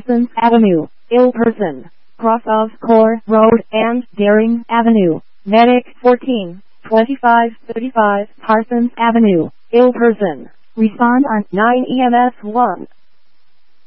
Parsons Avenue, ill person, cross of Core Road and Daring Avenue. Medic 14, 2535 Parsons Avenue, ill person. Respond on 9 EMS 1.